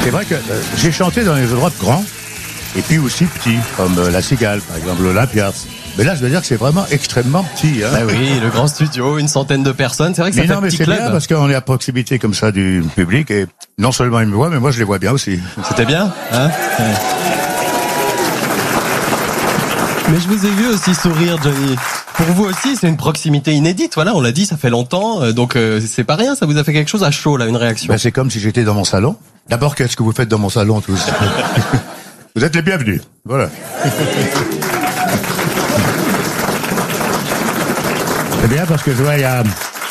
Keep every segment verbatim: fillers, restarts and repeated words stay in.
C'est vrai que euh, j'ai chanté dans les endroits grands, et puis aussi petits, comme euh, La Cigale, par exemple, l'Olympia. Mais là, je veux dire que c'est vraiment extrêmement petit. Hein. Bah oui, le grand studio, une centaine de personnes, c'est vrai que ça mais fait non, mais petit c'est club. bien parce qu'on est à proximité comme ça du public, et non seulement ils me voient, mais moi je les vois bien aussi. C'était bien, hein ouais. Mais je vous ai vu aussi sourire, Johnny. Pour vous aussi, c'est une proximité inédite. Voilà, on l'a dit, ça fait longtemps, donc euh, c'est pas rien. Ça vous a fait quelque chose à chaud, là, une réaction. Ben, c'est comme si j'étais dans mon salon. D'abord, qu'est-ce que vous faites dans mon salon tous? Vous êtes les bienvenus. Voilà. C'est bien parce que je vois, il y a...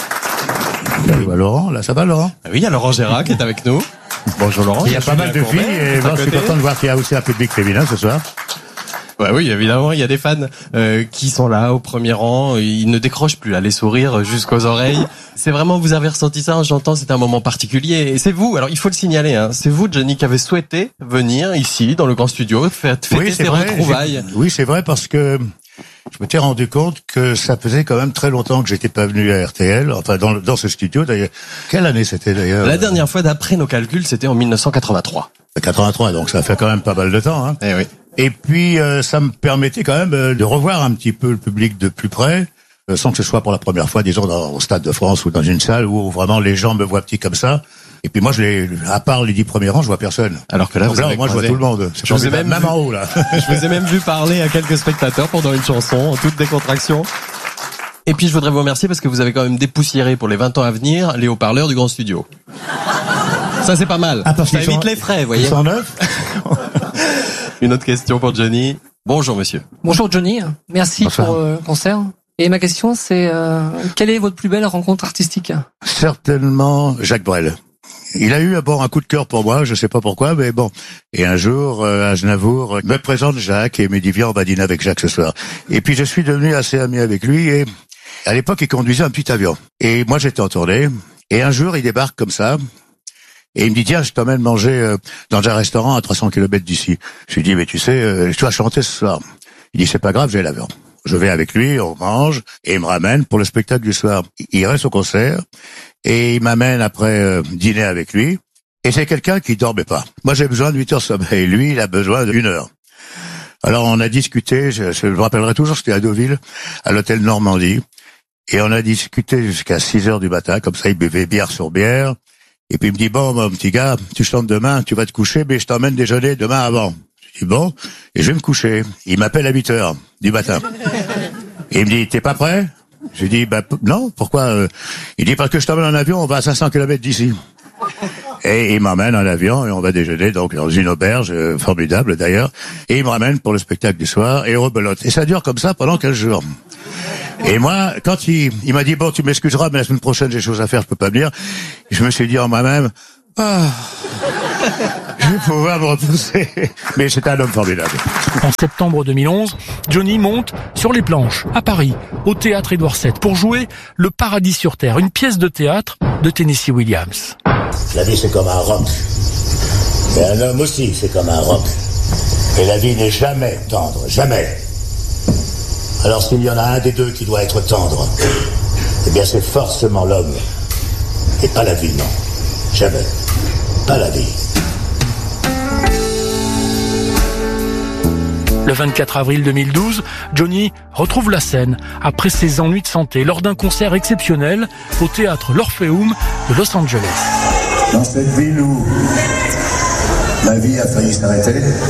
Je vois Laurent, là, ça va Laurent? Ah oui, il y a Laurent Gérard qui est avec nous. Bonjour Laurent. Il y a pas mal de filles, et bon, je suis content de voir qu'il y a aussi un public féminin ce soir. Ouais, oui, évidemment, il y a des fans euh, qui sont là au premier rang, ils ne décrochent plus, là, les sourires jusqu'aux oreilles. C'est vraiment, vous avez ressenti ça, j'entends, c'est un moment particulier. Et c'est vous, alors il faut le signaler, hein, c'est vous, Johnny, qui avez souhaité venir ici, dans le grand studio, faire fêter oui, ces vrai, retrouvailles. Oui, c'est vrai, parce que je m'étais rendu compte que ça faisait quand même très longtemps que j'étais pas venu à R T L, enfin dans, dans ce studio d'ailleurs. Quelle année c'était d'ailleurs? La dernière fois, d'après nos calculs, c'était en mille neuf cent quatre-vingt-trois. quatre-vingt-trois, donc ça fait quand même pas mal de temps. Hein. Eh oui. Et puis, euh, ça me permettait quand même euh, de revoir un petit peu le public de plus près, euh, sans que ce soit pour la première fois, disons, dans, au Stade de France ou dans une salle où vraiment les gens me voient petit comme ça. Et puis moi, je les, à part les dix premiers rangs, je vois personne. Alors que là, donc vous là avez moi, croisé. je vois tout le monde. Je vous ai même, même vu... en haut, là. Je vous ai même vu parler à quelques spectateurs pendant une chanson, en toute décontraction. Et puis, je voudrais vous remercier parce que vous avez quand même dépoussiéré pour les vingt ans à venir les haut-parleurs du grand studio. Ça, c'est pas mal. Ah, parce ça qu'ils évite sont... les frais, vous voyez. Ils sont neufs. Une autre question pour Johnny. Bonjour, monsieur. Bonjour, Johnny. Merci Bonsoir. pour euh, le concert. Et ma question, c'est euh, quelle est votre plus belle rencontre artistique? Certainement Jacques Brel. Il a eu d'abord un coup de cœur pour moi, je sais pas pourquoi, mais bon. Et un jour, euh, à Genavour, me présente Jacques et me dit viens, on va dîner avec Jacques ce soir. Et puis je suis devenu assez ami avec lui, et à l'époque, il conduisait un petit avion. Et moi, j'étais en tournée. Et un jour, il débarque comme ça. Et il me dit, tiens, je t'emmène manger euh, dans un restaurant à trois cents kilomètres d'ici. Je lui dis, mais tu sais, euh, je dois chanter ce soir. Il dit, c'est pas grave, j'ai l'avion. Je vais avec lui, on mange, et il me ramène pour le spectacle du soir. Il reste au concert, et il m'amène après euh, dîner avec lui. Et c'est quelqu'un qui dormait pas. Moi, j'ai besoin de huit heures de sommeil. Lui, il a besoin d'une heure. Alors, on a discuté, je, je me rappellerai toujours, c'était à Deauville, à l'hôtel Normandie. Et on a discuté jusqu'à six heures du matin, comme ça, il buvait bière sur bière. Et puis il me dit, bon, mon petit gars, tu chantes demain, tu vas te coucher, mais je t'emmène déjeuner demain avant. Je dis, bon, et je vais me coucher. Il m'appelle à huit heures du matin. Et il me dit, t'es pas prêt? Je lui dis, bah, p- non, pourquoi? Il dit, parce que je t'emmène en avion, on va à cinq cents kilomètres d'ici. Et il m'emmène en avion, et on va déjeuner, donc, dans une auberge, euh, formidable d'ailleurs. Et il me ramène pour le spectacle du soir, et rebelote. Et ça dure comme ça pendant quinze jours. Et moi, quand il, il m'a dit, bon, tu m'excuseras, mais la semaine prochaine, j'ai des choses à faire, je peux pas venir. Je me suis dit en moi-même, ah, je vais pouvoir me repousser. Mais c'était un homme formidable. En septembre deux mille onze, Johnny monte sur les planches, à Paris, au théâtre Édouard sept, pour jouer Le Paradis sur Terre, une pièce de théâtre de Tennessee Williams. La vie, c'est comme un roc. Et un homme aussi, c'est comme un roc. Et la vie n'est jamais tendre, jamais. Alors s'il y en a un des deux qui doit être tendre, eh bien c'est forcément l'homme. Et pas la vie, non. Jamais. Pas la vie. Le vingt-quatre avril deux mille douze, Johnny retrouve la scène après ses ennuis de santé lors d'un concert exceptionnel au théâtre L'Orpheum de Los Angeles. Dans cette ville où ma vie a failli s'arrêter,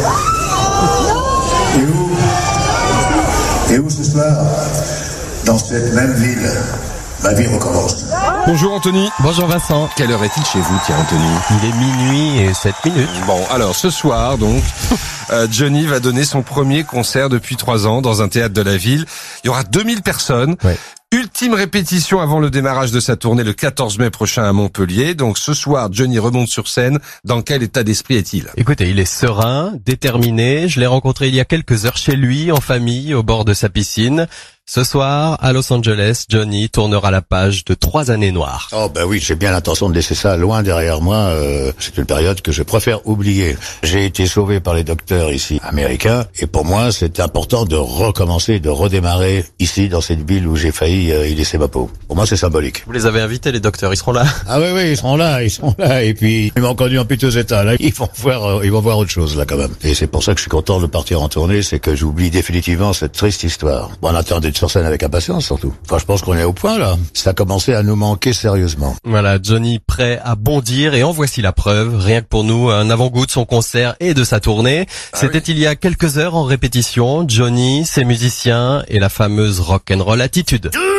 et où Et où ce soir, dans cette même ville, ma vie recommence. Bonjour Anthony. Bonjour Vincent. Quelle heure est-il chez vous, Pierre Anthony? Il est minuit et sept minutes. Bon, alors ce soir, donc, euh, Johnny va donner son premier concert depuis trois ans dans un théâtre de la ville. Il y aura deux mille personnes. Ouais. Ultime répétition avant le démarrage de sa tournée le quatorze mai prochain à Montpellier. Donc ce soir, Johnny remonte sur scène. Dans quel état d'esprit est-il? Écoutez, il est serein, déterminé. Je l'ai rencontré il y a quelques heures chez lui, en famille, au bord de sa piscine. Ce soir, à Los Angeles, Johnny tournera la page de trois années noires. Oh ben oui, j'ai bien l'intention de laisser ça loin derrière moi. Euh, c'est une période que je préfère oublier. J'ai été sauvé par les docteurs ici américains, et pour moi, c'est important de recommencer, de redémarrer ici, dans cette ville où j'ai failli euh, y laisser ma peau. Pour moi, c'est symbolique. Vous les avez invités, les docteurs, ils seront là? Ah oui, oui, ils seront là, ils sont là, et puis ils m'ont connu en piteux état. Là, ils vont voir, euh, ils vont voir autre chose là quand même. Et c'est pour ça que je suis content de partir en tournée, c'est que j'oublie définitivement cette triste histoire. Bon, on attend d'être sur scène avec impatience surtout. Enfin, je pense qu'on est au point là. Ça a commencé à nous manquer sérieusement. Voilà, Johnny prêt à bondir, et en voici la preuve. Rien que pour nous, un avant-goût de son concert et de sa tournée. Ah C'était oui. il y a quelques heures en répétition. Johnny, ses musiciens et la fameuse rock'n'roll attitude.